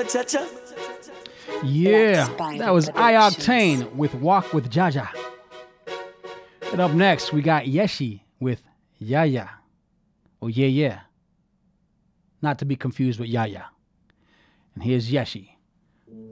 Yeah, that was I-Octane with Walk with Jaja. And up next, we got Yeshi with Yaya. Or Yeah. Not to be confused with Yaya. And here's Yeshi.